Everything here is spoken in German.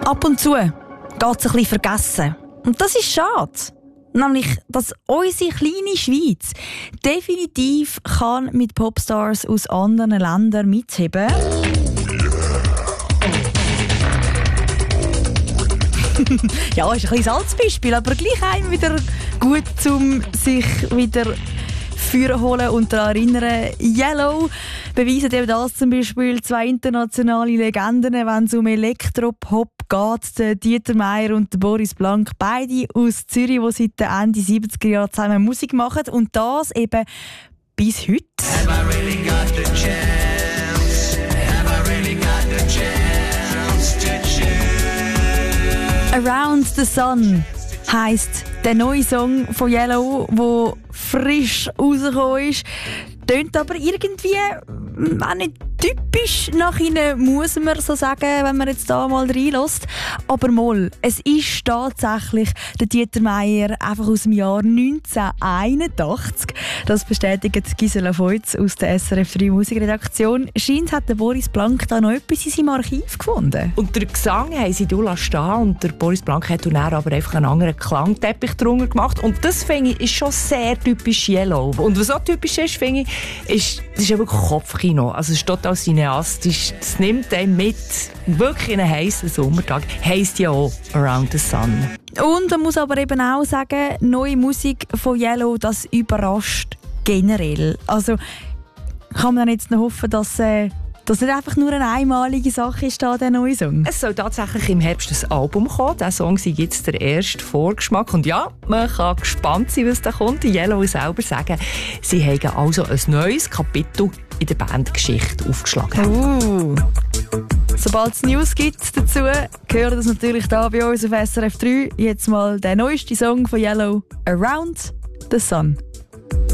Ab und zu geht es ein bisschen vergessen. Und das ist schade. Nämlich, dass unsere kleine Schweiz definitiv kann mit Popstars aus anderen Ländern mitheben. Ja, ist ein kleines altes Beispiel, aber gleich einem wieder gut, um sich wieder führen holen und daran erinnern. Yellow beweisen eben das zum Beispiel 2 internationale Legenden, wenn es um Elektropop geht. Der Dieter Meier und der Boris Blank, beide aus Zürich, die seit Ende 70er Jahre zusammen Musik machen. Und das eben bis heute. Have I really got the chance? Have I really got the chance to choose? Around the Sun heisst der neue Song von Yellow, der frisch rausgekommen ist. Tönt aber irgendwie auch nicht typisch nach ihnen, muss man so sagen, wenn man jetzt da mal reinlässt. Aber mal, es ist tatsächlich der Dieter Meier, einfach aus dem Jahr 1981. Das bestätigt Gisela Feutz aus der SRF 3 Musikredaktion. Scheint hat der Boris Blank da noch etwas in seinem Archiv gefunden. Und der Gesang haben sie stehen und der Boris Blank hat dann aber einfach einen anderen Klangteppich drunter gemacht. Und das, finde ich, ist schon sehr typisch Yellow. Und was auch typisch ist, finde ich, das ist ja wirklich Kopfkino. Also es ist total cineastisch. Das nimmt einen mit. Wirklich in einen heissen Sommertag. Heisst ja auch Around the Sun. Und man muss aber eben auch sagen, neue Musik von Yellow, das überrascht generell. Also kann man dann jetzt noch hoffen, dass nicht einfach nur eine einmalige Sache ist, der neue Song. Es soll tatsächlich im Herbst ein Album kommen. Dieser Song ist jetzt der erste Vorgeschmack. Und ja, man kann gespannt sein, was da kommt. Die Yellow selber sagen, sie haben also ein neues Kapitel in der Bandgeschichte aufgeschlagen. Sobald es News gibt dazu, gehört das natürlich da bei uns auf SRF 3. Jetzt mal der neueste Song von Yellow, Around the Sun.